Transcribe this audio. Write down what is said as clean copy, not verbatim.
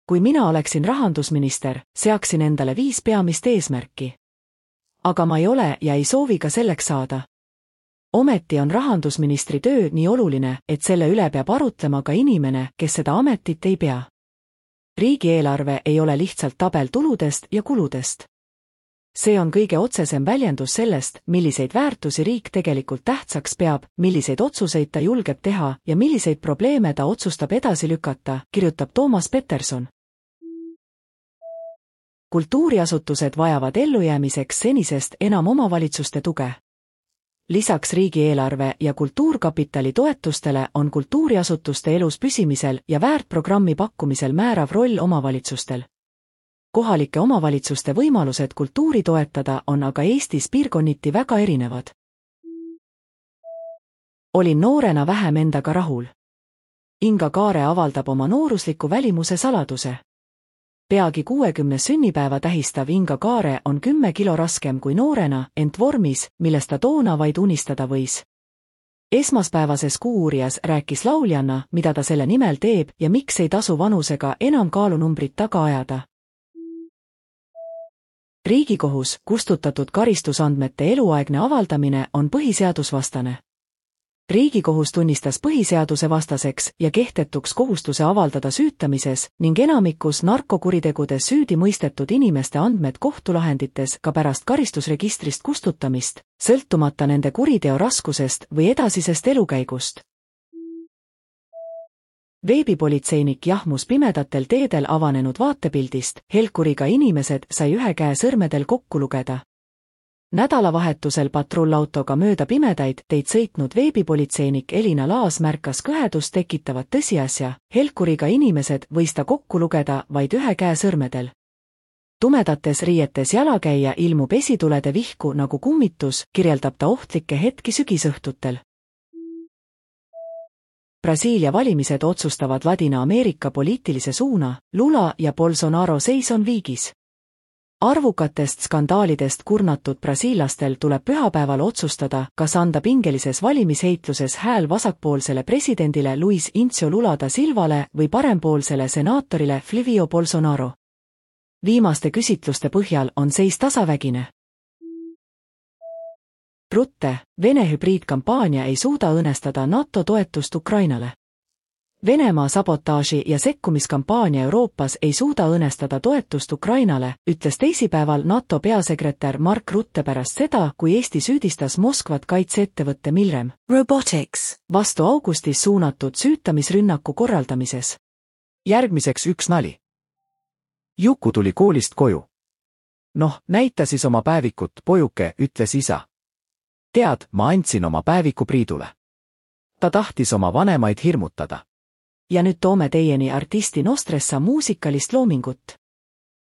Kui mina oleksin rahandusminister, seaksin endale 5 peamist eesmärki. Aga ma ei ole ja ei soovi ka selleks saada. Ometi on rahandusministri töö nii oluline, et selle üle peab arutlema ka inimene, kes seda ametit ei pea. Riigieelarve ei ole lihtsalt tabel tuludest ja kuludest. See on kõige otsesem väljendus sellest, milliseid väärtusi riik tegelikult tähtsaks peab, milliseid otsuseid ta julgeb teha ja milliseid probleeme ta otsustab edasi lükata, kirjutab Toomas Peterson. Kultuuriasutused vajavad ellujäämiseks senisest enam omavalitsuste tuge. Lisaks riigieelarve ja kultuurkapitali toetustele on kultuuriasutuste elus püsimisel ja väärtprogrammi pakkumisel määrav roll omavalitsustel. Kohalike omavalitsuste võimalused kultuuri toetada on aga Eestis piirkonniti väga erinevad. Olin noorena vähem endaga rahul. Inga Kaare avaldab oma noorusliku välimuse saladuse. Peagi 60 sünnipäeva tähistav Inga Kaare on 10 kilo raskem kui noorena, ent vormis, millest ta toona vaid unistada võis. Esmaspäevases Kuuuurijas rääkis lauljanna, mida ta selle nimel teeb ja miks ei tasu vanusega enam kaalunumbrit taga ajada. Riigikohus, kustutatud karistusandmete eluaegne avaldamine on põhiseadusvastane. Riigikohus tunnistas põhiseaduse vastaseks ja kehtetuks kohustuse avaldada süütamises ning enamikus narkokuritegudes süüdi mõistetud inimeste andmed kohtulahendites ka pärast karistusregistrist kustutamist, sõltumata nende kuriteo raskusest või edasisest elukäigust. Veebipolitseinik jahmus pimedatel teedel avanenud vaatepildist, helkuriga inimesed sai ühe käe sõrmedel kokku lugeda. Nädalavahetusel patrullautoga mööda pimedaid teid sõitnud veebipolitseinik Elina Laas märkas kõhedust tekitavat tõsiasja, helkuriga inimesed võis ta kokku lugeda vaid ühe käe sõrmedel. Tumedates riietes jalakäija ilmub esitulede vihku nagu kummitus, kirjeldab ta ohtlikke hetki sügisõhtutel. Brasiilia valimised otsustavad Ladina-Ameerika poliitilise suuna, Lula ja Bolsonaro seis on viigis. Arvukatest skandaalidest kurnatud brasiillastel tuleb pühapäeval otsustada, kas anda pingelises valimisheitluses hääl vasakpoolsele presidendile Luis Incio Lula da Silvale või parempoolsele senaatorile Flivio Bolsonaro. Viimaste küsitluste põhjal on seis tasavägine. Rutte, Vene hübriidkampaania ei suuda õõnestada NATO toetust Ukrainale. Venemaa sabotaaži ja sekkumiskampaania Euroopas ei suuda õõnestada toetust Ukrainale, ütles teisipäeval NATO peasekretär Mark Rutte pärast seda, kui Eesti süüdistas Moskvat kaitseettevõtte Milrem Robotics vastu augustis suunatud süütamisrünnaku korraldamises. Järgmiseks üks nali. Juku tuli koolist koju. Noh, näita siis oma päevikut, pojuke, ütles isa. Tead, ma andsin oma päeviku Priidule. Ta tahtis oma vanemaid hirmutada. Ja nüüd toome teieni artisti Nostressa muusikalist loomingut.